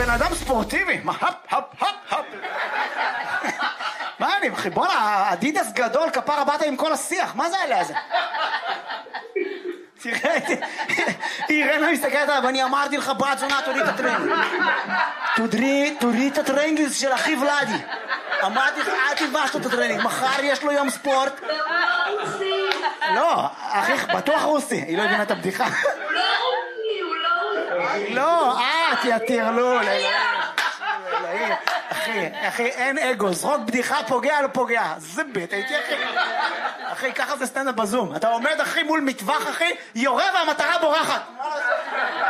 בן אדם ספורטיבי, מה, הפ. מה אני, אחי, בוא'נה, אדידס גדול, כפרה באת עם כל השיח, מה זה עליה הזה? תראה, אירנה מסתכלת עליו, אני אמרתי לך, בת זונה, תוריד את הטרנינג. תוריד את הטרנינג של אחי ולדי. אמרתי לך, אל תלבש לו את הטרנינג, מחר יש לו יום ספורט. לא, אחי, בטוח רוסי, היא לא הבינה את הבדיחה. הוא לא רוסי. לא, כי הטרלול. אחי, אין אגו, זרוק בדיחה פוגע לא פוגע. זה בית, הייתי אחי, ככה זה סטנדאפ בזום. אתה עומד אחי מול מטווח אחי, יורה והמטרה בורחת.